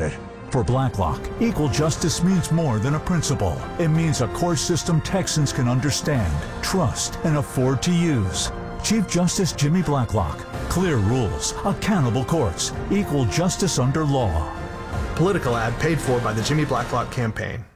want it. For Blacklock, equal justice means more than a principle. It means a court system Texans can understand, trust, and afford to use. Chief Justice Jimmy Blacklock. Clear rules, accountable courts, equal justice under law. Political ad paid for by the Jimmy Blacklock campaign.